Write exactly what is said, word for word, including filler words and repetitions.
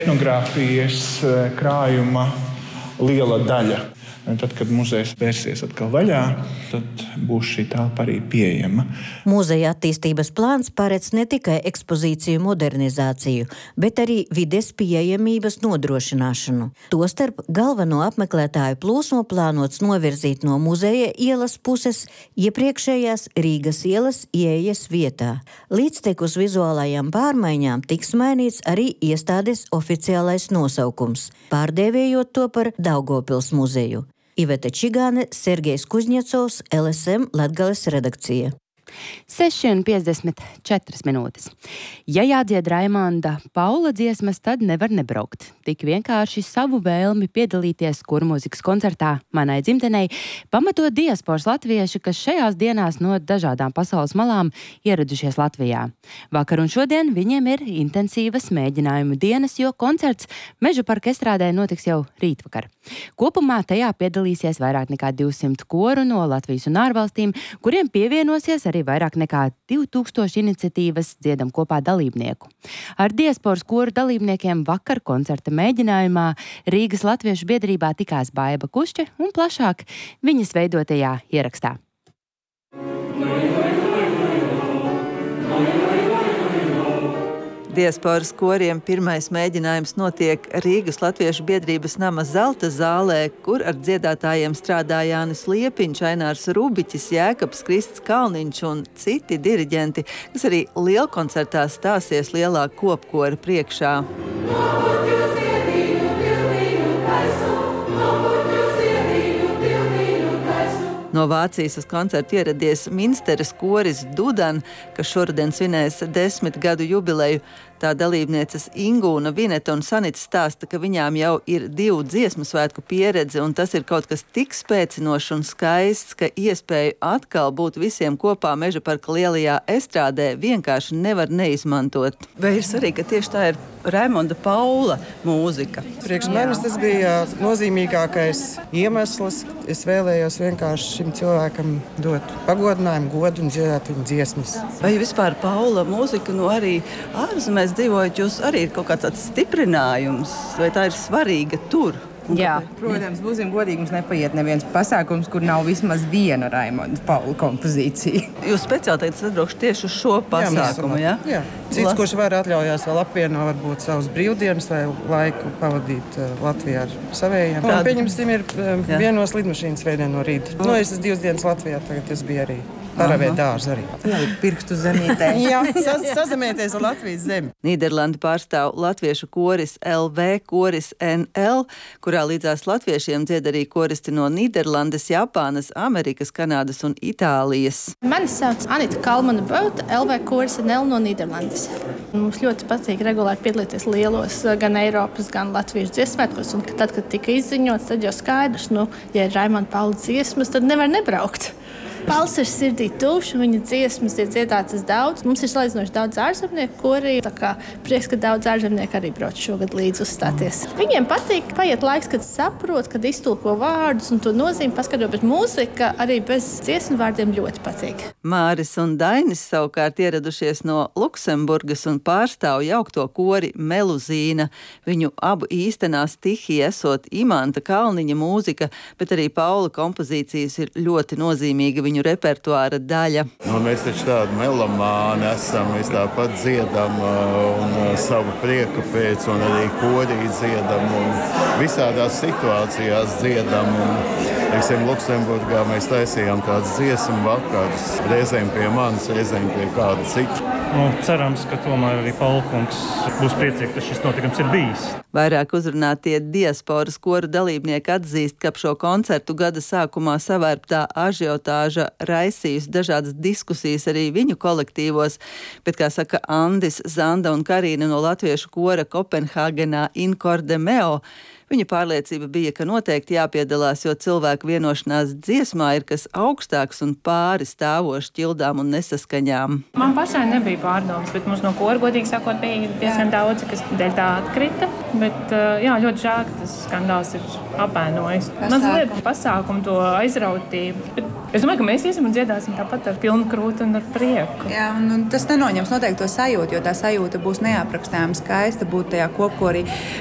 Etnogrāfijas krājuma liela daļa. Un tad, kad muzejs vērsies atkal vaļā, tad būs šī telpa arī pieejama. Muzeja attīstības plāns paredz ne tikai ekspozīciju modernizāciju, bet arī vides pieejamības nodrošināšanu. Tostarp galveno apmeklētāju plūsmu plānots novirzīt no muzeja ielas puses iepriekšējās Rīgas ielas ieejas vietā. Līdztekus vizuālajām pārmaiņām tiks mainīts arī iestādes oficiālais nosaukums, pārdēvējot to par Daugavpils muzeju. Iveta Čigāne, Sergejs Kuzņecovs, L S M Latgales redakcija. seši un piecdesmit četras minūtes. Ja jādzied Raimonda Paula dziesmas, tad nevar nebraukt. Tik vienkārši savu vēlmi piedalīties kurmūzikas koncertā manai dzimtenei pamato diasporas latvieši, kas šajās dienās no dažādām pasaules malām ieradušies Latvijā. Vakar un šodien viņiem ir intensīvas mēģinājumu dienas, jo koncerts Meža parka estrādē notiks jau rītvakar. Kopumā tajā piedalīsies vairāk nekā divsimt koru no Latvijas un ārvalstīm, kuriem pievienosies arī vairāk nekā divi tūkstoši iniciatīvas Dziedam kopā dalībnieku. Ar diasporas koru dalībniekiem vakar koncerta mēģinājumā Rīgas latviešu biedrībā tikās Baiba Kušķe un plašāk viņas veidotajā ierakstā. Diasporas koriem pirmais mēģinājums notiek Rīgas latviešu biedrības nama Zelta zālē, kur ar dziedātājiem strādā Jānis Liepiņš, Ainārs Rubiķis, Jēkabs Krists Kalniņš un citi diriģenti, kas arī lielkoncertā stāsies lielā kopkora priekšā. No Vācijas uz koncertu ieradies Minsteres koris Dudan, kas šoruden svinēs desmit gadu jubileju. Tā dalībnieces Ingūna, Vineta un Sanita stāsta, ka viņām jau ir divu dziesmu svētku pieredze, un tas ir kaut kas tik spēcinošs un skaists, ka iespēju atkal būt visiem kopā Meža parka lielajā estrādē vienkārši nevar neizmantot. Vai ir svarīgi, ka tieši tā ir Raimonda Paula mūzika? Priekš manis tas bija nozīmīgākais iemesls. Es vēlējos vienkārši šim cilvēkam dot pagodinājumu, godu un dziedāt viņa dziesmas. Vai vispār Paula mūzika, nu arī ārzemēs dzīvojot, jūs arī ir kaut kāds tāds stiprinājums, vai tā ir svarīga tur? Jā, protams, būsim godīgi, mums nepaiet neviens pasākums, kur nav vismaz viena Raimonda Paula kompozīcija. Jūs speciāli teicat, atbraukšu tieši uz šo pasākumu, jā? Jā, cits, kurš var atļaujās vēl apvieno varbūt savus brīvdienas vai laiku pavadīt uh, Latvijā ar savējiem. Un pieņemsim, ir um, vienos lidmašīnas veidien no rīta. Nu, es esmu divas dienas Latvijā, tagad es biju arī. Paravēt dārzu arī. Jā, pirkstu zemītē. Jā, saz, sazemēties ar Latvijas zemi. Nīderlandi pārstāv latviešu koris L V, koris N L, kurā līdzās latviešiem dzied arī koristi no Nīderlandes, Japānas, Amerikas, Kanādas un Itālijas. Mani sauc Anita Kalmana Bauta, L V koris N L no Nīderlandes. Mums ļoti patīk regulāri piedalīties lielos gan Eiropas, gan latviešu dziesmētkos, un tad, kad tika izziņots, tad jau skaidrs, nu, ja ir Raimonda Paula dziesmas, tad nevar nebraukt. Pauls ir sirdī tuvs, viņa dziesmas ir dziedātas daudz. Mums ir salīdzinoši daudz ārzemnieku korī, tā kā prieks, ka daudz ārzemnieku arī brauc šogad līdz uzstāties. Viņiem patīk, paiet laiks, kad saprot, kad iztulko vārdus un to nozīmi paskatot, bet mūzika arī bez dziesmu vārdiem ļoti patīk. Māris un Dainis savukārt ieradušies no Luksemburgas un pārstāv jaukto kori Meluzīna. Viņu abu īstenā stihija esot Imanta Kalniņa mūzika, bet arī Paula kompozīcijas ir ļoti nozīmīga viņu repertuāra daļa. Nu, mēs taču tādi melomāni esam, mēs tāpat dziedam un savu prieku pēc, un arī korī dziedam, un visādās situācijās dziedam. Un, teiksim, Luksemburgā mēs taisījām tādas dziesmu vakarus, reizēm pie manis, reizēm pie kāda cita. Nu, cerams, ka tomēr arī Paulkungs būs priecīgi, ka šis notikums ir bijis. Vairāk uzrunātie diasporas koru dalībnieki atzīst, ka ap šo koncertu gada sākumā savērptā ažiotāža raisījusi dažādas diskusijas arī viņu kolektīvos, bet, kā saka Andis, Zanda un Karīna no latviešu kora Kopenhāgenā In Cor de Meo, Viņa pārliecība bija, ka noteikti jāpiedalās, jo cilvēku vienošanās dziesmā ir kas augstāks un pāri stāvošs ķildām un nesaskaņām. Man pašai nebija pārdomas, bet mums no kora, godīgi sakot, bija diezgan daudzi, kas dēļ tā atkrita. Bet jā, ļoti žēl, ka tas skandāls ir apēnojis. Mazliet pasākumu to aizrautību. Bet es domāju, ka mēs iesim un dziedāsim tāpat ar pilnu krūti un ar prieku. Jā, un, un tas nenoņems noteikti to sajūtu, jo tā sajūta būs neaprakstājama skaista būt tajā kopkorī.